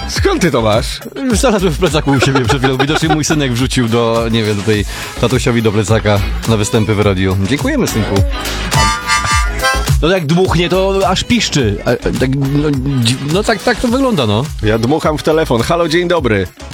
Skąd ty to masz? Znalazłem w plecaku u siebie przed chwilą. Widocznie mój synek wrzucił do, nie wiem, tutaj tatusiowi do plecaka na występy w radiu. Dziękujemy, synku. No jak dmuchnie, to aż piszczy. Tak, no tak to wygląda, no. Ja dmucham w telefon. Halo, dzień dobry.